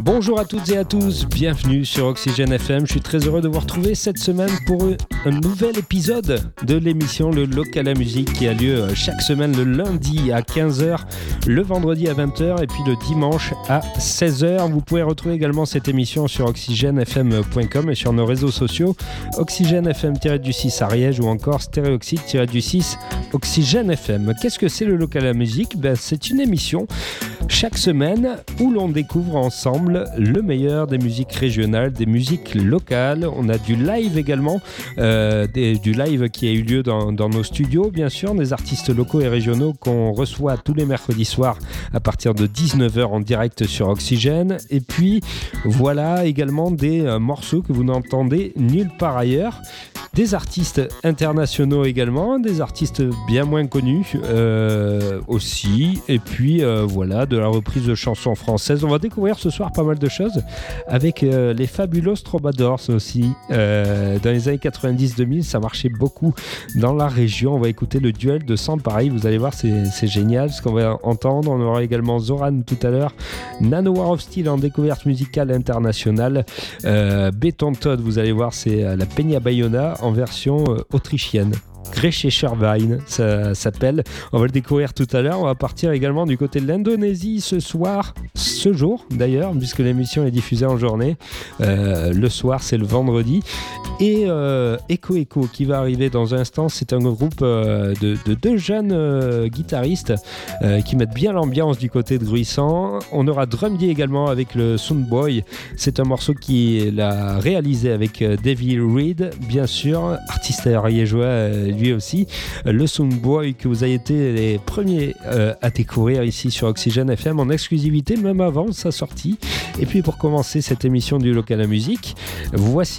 Bonjour à toutes et à tous, bienvenue sur Oxygène FM. Je suis très heureux de vous retrouver cette semaine pour un nouvel épisode de l'émission Le Local à Musique qui a lieu chaque semaine le lundi à 15h, le vendredi à 20h et puis le dimanche à 16h. Vous pouvez retrouver également cette émission sur oxygènefm.com et sur nos réseaux sociaux Oxygène FM-6 Ariège ou encore Stéréoxyde-6 Oxygène FM. Qu'est-ce que c'est le Local à Musique ? C'est une émission chaque semaine où l'on découvre ensemble le meilleur des musiques régionales, des musiques locales. On a du live également, du live qui a eu lieu dans nos studios, bien sûr, des artistes locaux et régionaux qu'on reçoit tous les mercredis soirs à partir de 19h en direct sur Oxygène. Et puis voilà également des morceaux que vous n'entendez nulle part ailleurs. Des artistes internationaux également, des artistes bien moins connus aussi, et puis voilà, de la reprise de chansons françaises. On va découvrir ce soir pas mal de choses avec les Fabulous Troubadours aussi. Dans les années 90-2000, ça marchait beaucoup dans la région. On va écouter le duel de Sans Pareil, vous allez voir, c'est génial ce qu'on va entendre. On aura également Zoran tout à l'heure, Nano War of Steel en découverte musicale internationale, Béton Todd, vous allez voir, c'est la Peña Bayona en version autrichienne. Grecescherwein, ça s'appelle. On va le découvrir tout à l'heure. On va partir également du côté de l'Indonésie ce jour d'ailleurs, puisque l'émission est diffusée en journée. Le soir, c'est le vendredi. Et Echo qui va arriver dans un instant. C'est un groupe de deux jeunes guitaristes qui mettent bien l'ambiance du côté de Gruissant. On aura Drumdier également avec le Soundboy. C'est un morceau qu'il a réalisé avec Davey Reed, bien sûr, artiste ariégeois lui aussi. Le Soundboy que vous avez été les premiers à découvrir ici sur Oxygène FM en exclusivité, même avant sa sortie. Et puis pour commencer cette émission du Local à Musique, voici